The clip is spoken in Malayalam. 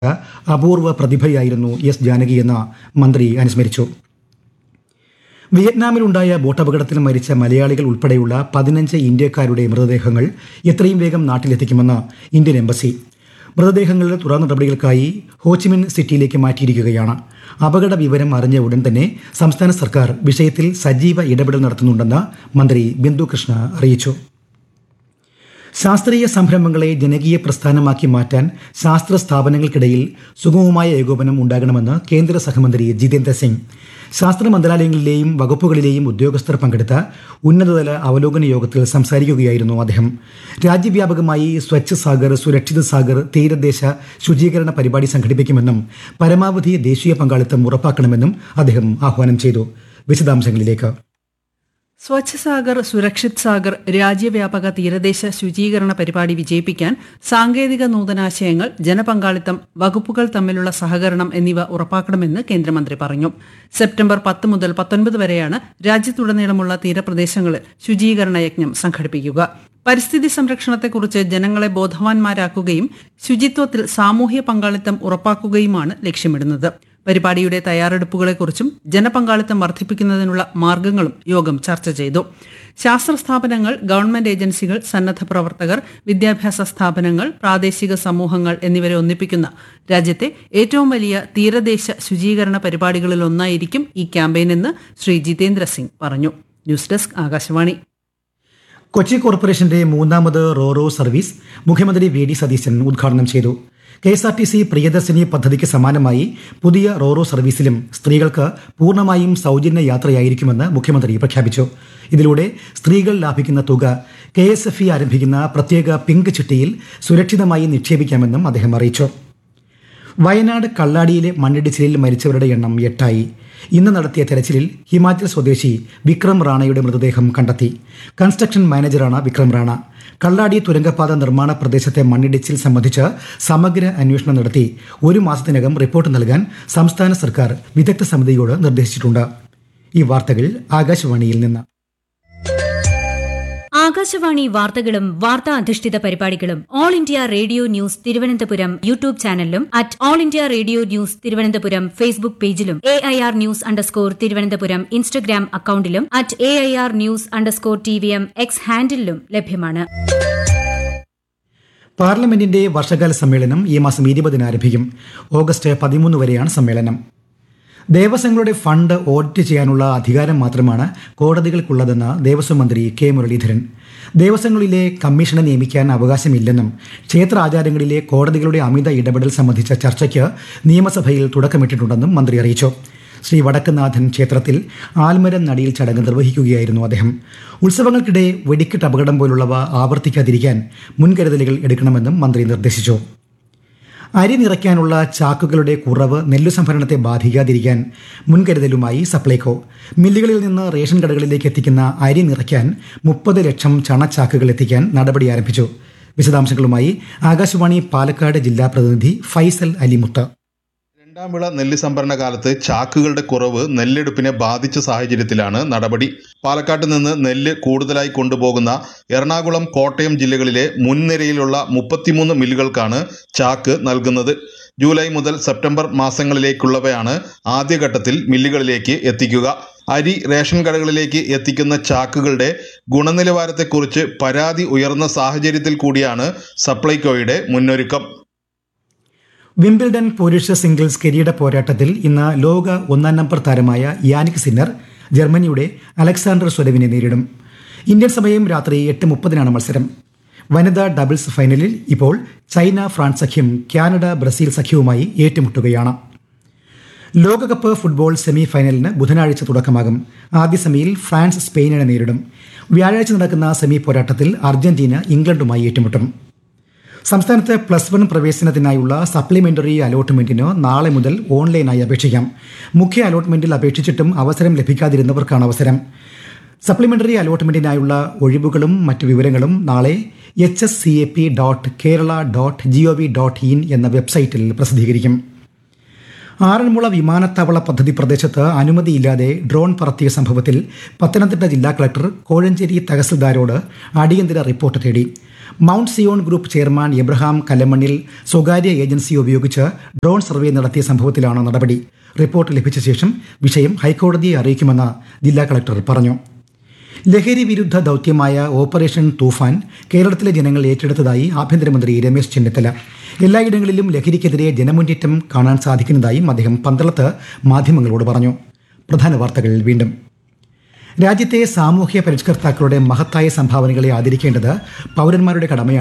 അപൂർവ പ്രതിഭയായിരുന്നു എസ് ജാനകിയെന്ന് മന്ത്രി അനുസ്മരിച്ചു. വിയറ്റ്നാമിലുണ്ടായ ബോട്ടപകടത്തിൽ മരിച്ച മലയാളികൾ ഉൾപ്പെടെയുള്ള 15 ഇന്ത്യക്കാരുടെ മൃതദേഹങ്ങൾ എത്രയും വേഗം നാട്ടിലെത്തിക്കുമെന്ന് ഇന്ത്യൻ എംബസി. മൃതദേഹങ്ങൾ തുടർ നടപടികൾക്കായി ഹോച്ചിമിൻ സിറ്റിയിലേക്ക് മാറ്റിയിരിക്കുകയാണ്. അപകട വിവരം അറിഞ്ഞ ഉടൻ തന്നെ സംസ്ഥാന സർക്കാർ വിഷയത്തിൽ സജീവ ഇടപെടൽ നടത്തുന്നുണ്ടെന്ന് മന്ത്രി ബിന്ദു കൃഷ്ണ അറിയിച്ചു. ശാസ്ത്രീയ സംരംഭങ്ങളെ ജനകീയ പ്രസ്ഥാനമാക്കി മാറ്റാൻ ശാസ്ത്ര സ്ഥാപനങ്ങൾക്കിടയിൽ സുഗമമായ ഏകോപനം ഉണ്ടാകണമെന്ന് കേന്ദ്ര സഹമന്ത്രി ജിതേന്ദ്ര സിംഗ്. ശാസ്ത്ര മന്ത്രാലയങ്ങളിലെയും വകുപ്പുകളിലെയും ഉദ്യോഗസ്ഥർ പങ്കെടുത്ത ഉന്നതതല അവലോകന യോഗത്തിൽ സംസാരിക്കുകയായിരുന്നു അദ്ദേഹം. രാജ്യവ്യാപകമായി സ്വച്ഛ് സാഗർ സുരക്ഷിത് സാഗർ തീരദേശ ശുചീകരണ പരിപാടി സംഘടിപ്പിക്കുമെന്നും പരമാവധി ദേശീയ പങ്കാളിത്തം ഉറപ്പാക്കണമെന്നും അദ്ദേഹം ആഹ്വാനം ചെയ്തു. വിശദാംശങ്ങളിലേക്ക്. സ്വച്ഛ് സാഗർ സുരക്ഷിത് സാഗർ രാജ്യവ്യാപക തീരദേശ ശുചീകരണ പരിപാടി വിജയിപ്പിക്കാൻ സാങ്കേതിക നൂതനാശയങ്ങൾ, ജനപങ്കാളിത്തം, വകുപ്പുകൾ തമ്മിലുള്ള സഹകരണം എന്നിവ ഉറപ്പാക്കണമെന്ന് കേന്ദ്രമന്ത്രി പറഞ്ഞു. സെപ്റ്റംബർ 10 മുതൽ 19 വരെയാണ് രാജ്യത്തുടനീളമുള്ള തീരപ്രദേശങ്ങളിൽ ശുചീകരണ യജ്ഞം സംഘടിപ്പിക്കുക. പരിസ്ഥിതി സംരക്ഷണത്തെക്കുറിച്ച് ജനങ്ങളെ ബോധവാന്മാരാക്കുകയും ശുചിത്വത്തിൽ സാമൂഹ്യ പങ്കാളിത്തം ഉറപ്പാക്കുകയുമാണ് ലക്ഷ്യമിടുന്നത്. പരിപാടിയുടെ തയ്യാറെടുപ്പുകളെക്കുറിച്ചും ജനപങ്കാളിത്തം വർദ്ധിപ്പിക്കുന്നതിനുള്ള മാർഗങ്ങളും യോഗം ചർച്ച ചെയ്തു. ശാസ്ത്ര സ്ഥാപനങ്ങൾ, ഗവൺമെന്റ് ഏജൻസികൾ, സന്നദ്ധ പ്രവർത്തകർ, വിദ്യാഭ്യാസ സ്ഥാപനങ്ങൾ, പ്രാദേശിക സമൂഹങ്ങൾ എന്നിവരെ ഒന്നിപ്പിക്കുന്ന രാജ്യത്തെ ഏറ്റവും വലിയ തീരദേശ ശുചീകരണ പരിപാടികളിലൊന്നായിരിക്കും ഈ ക്യാമ്പയിനെന്ന് ശ്രീ ജിതേന്ദ്ര സിംഗ് പറഞ്ഞു. News desk, Akashvani. കൊച്ചി കോർപ്പറേഷന്റെ 3ാമത് റോറോ സർവീസ് മുഖ്യമന്ത്രി വി.ഡി. സതീശൻ ഉദ്ഘാടനം ചെയ്തു. KSRTC പ്രിയദർശിനി പദ്ധതിക്ക് സമാനമായി പുതിയ റോറോ സർവീസിലും സ്ത്രീകൾക്ക് പൂർണ്ണമായും സൗജന്യ യാത്രയായിരിക്കുമെന്ന് മുഖ്യമന്ത്രി പ്രഖ്യാപിച്ചു. ഇതിലൂടെ സ്ത്രീകൾ ലാഭിക്കുന്ന തുക KSFE ആരംഭിക്കുന്ന പ്രത്യേക പിങ്ക് ചിട്ടിയിൽ സുരക്ഷിതമായി നിക്ഷേപിക്കാമെന്നും അദ്ദേഹം അറിയിച്ചു. വയനാട് കള്ളാടിയിലെ മണ്ണിടിച്ചിലിൽ മരിച്ചവരുടെ എണ്ണം 8ആയി. ഇന്ന് നടത്തിയ തെരച്ചിലിൽ ഹിമാചൽ സ്വദേശി വിക്രം റാണയുടെ മൃതദേഹം കണ്ടെത്തി. കൺസ്ട്രക്ഷൻ മാനേജറാണ് വിക്രം റാണ. കള്ളാടി തുരങ്കപാത നിർമ്മാണ പ്രദേശത്തെ മണ്ണിടിച്ചിൽ സംബന്ധിച്ച് സമഗ്ര അന്വേഷണം നടത്തി 1 മാസത്തിനകം റിപ്പോർട്ട് നൽകാൻ സംസ്ഥാന സർക്കാർ വിദഗ്ധ സമിതിയോട് നിർദ്ദേശിച്ചിട്ടുണ്ട്. ഈ വാർത്തകൾ ആകാശവാണിയിൽ നിന്ന്. ആകാശവാണി വാർത്തകളും വാർത്താ അധിഷ്ഠിത പരിപാടികളും all India radio news Thiruvananthapuram YouTube ചാനലിലും all India radio news Thiruvananthapuram Facebook പേജിലും AIR ന്യൂസ് _തിരുവനന്തപുരം ഇൻസ്റ്റഗ്രാം അക്കൌണ്ടിലും AIR ന്യൂസ് _TVM എക്സ് ഹാൻഡിലും ലഭ്യമാണ്. പാർലമെന്റിന്റെ വർഷകാല സമ്മേളനം ഈ മാസം 20-ന് ആരംഭിക്കും. ഓഗസ്റ്റ് 13 വരെയാണ് സമ്മേളനം. ദേവസ്വങ്ങളുടെ ഫണ്ട് ഓഡിറ്റ് ചെയ്യാനുള്ള അധികാരം മാത്രമാണ് കോടതികൾക്കുള്ളതെന്ന് ദേവസ്വം മന്ത്രി കെ മുരളീധരൻ. ദേവസ്വങ്ങളിലെ കമ്മീഷനെ നിയമിക്കാൻ അവകാശമില്ലെന്നും ക്ഷേത്ര ആചാരങ്ങളിലെ കോടതികളുടെ അമിത ഇടപെടൽ സംബന്ധിച്ച ചർച്ചയ്ക്ക് നിയമസഭയിൽ തുടക്കമിട്ടിട്ടുണ്ടെന്നും മന്ത്രി അറിയിച്ചു. ശ്രീ വടക്കുന്നാഥൻ ക്ഷേത്രത്തിൽ ആൽമരം നടിയിൽ ചടങ്ങ് നിർവഹിക്കുകയായിരുന്നു അദ്ദേഹം. ഉത്സവങ്ങൾക്കിടെ വെടിക്കെട്ട് അപകടം പോലുള്ളവ ആവർത്തിക്കാതിരിക്കാൻ മുൻകരുതലുകൾ എടുക്കണമെന്നും മന്ത്രി നിർദ്ദേശിച്ചു. അരി നിറയ്ക്കാനുള്ള ചാക്കുകളുടെ കുറവ് നെല്ലു സംഭരണത്തെ ബാധിക്കാതിരിക്കാൻ മുൻകരുതലുമായി സപ്ലൈകോ മില്ലുകളിൽ നിന്ന് റേഷൻ കടകളിലേക്ക് എത്തിക്കുന്ന അരി നിറയ്ക്കാൻ 30 ലക്ഷം ചണച്ചാക്കുകൾ എത്തിക്കാൻ നടപടി ആരംഭിച്ചു. വിശദാംശങ്ങളുമായി ആകാശവാണി പാലക്കാട് ജില്ലാ പ്രതിനിധി ഫൈസൽ അലിമുത്ത്. രണ്ടാം വിള നെല്ല് സംഭരണ കാലത്ത് ചാക്കുകളുടെ കുറവ് നെല്ലെടുപ്പിനെ ബാധിച്ച സാഹചര്യത്തിലാണ് നടപടി. പാലക്കാട്ട് നിന്ന് നെല്ല് കൂടുതലായി കൊണ്ടുപോകുന്ന എറണാകുളം, കോട്ടയം ജില്ലകളിലെ മുൻനിരയിലുള്ള 33 മില്ലുകൾക്കാണ് ചാക്ക് നൽകുന്നത്. ജൂലൈ മുതൽ സെപ്റ്റംബർ മാസങ്ങളിലേക്കുള്ളവയാണ് ആദ്യഘട്ടത്തിൽ മില്ലുകളിലേക്ക് എത്തിക്കുക. അരി റേഷൻ കടകളിലേക്ക് എത്തിക്കുന്ന ചാക്കുകളുടെ ഗുണനിലവാരത്തെക്കുറിച്ച് പരാതി ഉയർന്ന സാഹചര്യത്തിൽ കൂടിയാണ് സപ്ലൈകോയുടെ മുന്നൊരുക്കം. വിംബിൾഡൺ പുരുഷ സിംഗിൾസ് കിരീട പോരാട്ടത്തിൽ ഇന്ന് ലോക 1-ാം നമ്പർ താരമായ യാനിക് സിന്നർ ജർമ്മനിയുടെ അലക്സാണ്ടർ സ്വരവിനെ നേരിടും. ഇന്ത്യൻ സമയം രാത്രി 8:30-നാണ് മത്സരം. വനിതാ ഡബിൾസ് ഫൈനലിൽ ഇപ്പോൾ ചൈന ഫ്രാൻസ് സഖ്യം കാനഡ ബ്രസീൽ സഖ്യവുമായി ഏറ്റുമുട്ടുകയാണ്. ലോകകപ്പ് ഫുട്ബോൾ സെമി ഫൈനലിന് ബുധനാഴ്ച തുടക്കമാകും. ആദ്യ സെമിയിൽ ഫ്രാൻസ് സ്പെയിനിനെ നേരിടും. വ്യാഴാഴ്ച നടക്കുന്ന സെമി പോരാട്ടത്തിൽ അർജന്റീന ഇംഗ്ലണ്ടുമായി ഏറ്റുമുട്ടും. സംസ്ഥാനത്ത് +1 പ്രവേശനത്തിനായുള്ള സപ്ലിമെന്ററി അലോട്ട്മെന്റിന് നാളെ മുതൽ ഓൺലൈനായി അപേക്ഷിക്കാം. മുഖ്യ അലോട്ട്മെന്റിൽ അപേക്ഷിച്ചിട്ടും അവസരം ലഭിക്കാതിരുന്നവർക്കാണ് അവസരം. സപ്ലിമെന്ററി അലോട്ട്മെന്റിനായുള്ള ഒഴിവുകളും മറ്റു വിവരങ്ങളും നാളെ hscap.kerala.gov.in എന്ന വെബ്സൈറ്റിൽ പ്രസിദ്ധീകരിക്കും. ആറന്മുള വിമാനത്താവള പദ്ധതി പ്രദേശത്ത് അനുമതിയില്ലാതെ ഡ്രോൺ പറത്തിയ സംഭവത്തിൽ പത്തനംതിട്ട ജില്ലാ കളക്ടർ കോഴഞ്ചേരി തഹസിൽദാരോട് അടിയന്തര റിപ്പോർട്ട് തേടി. Mount Zion group chairman Abraham കല്ലമണ്ണിൽ സ്വകാര്യ ഏജൻസി ഉപയോഗിച്ച് ഡ്രോൺ സർവേ നടത്തിയ സംഭവത്തിലാണ് നടപടി. റിപ്പോർട്ട് ലഭിച്ച ശേഷം വിഷയം ഹൈക്കോടതിയെ അറിയിക്കുമെന്ന് ജില്ലാ കളക്ടർ പറഞ്ഞു. ലഹരി വിരുദ്ധ ദൗത്യമായ ഓപ്പറേഷൻ തൂഫാൻ കേരളത്തിലെ ജനങ്ങൾ ഏറ്റെടുത്തതായി ആഭ്യന്തരമന്ത്രി രമേശ് ചെന്നിത്തല. എല്ലായിടങ്ങളിലും ലഹരിക്കെതിരെ ജനമുന്നേറ്റം കാണാൻ സാധിക്കുന്നതായും അദ്ദേഹം പന്തളത്ത് മാധ്യമങ്ങളോട് പറഞ്ഞു. പ്രധാന വാർത്തകൾ വീണ്ടും. രാജ്യത്തെ സാമൂഹ്യ പരിഷ്കർത്താക്കളുടെ മഹത്തായ സംഭാവനകളെ ആദരിക്കേണ്ടത് പൗരന്മാരുടെ കടമയാണ്.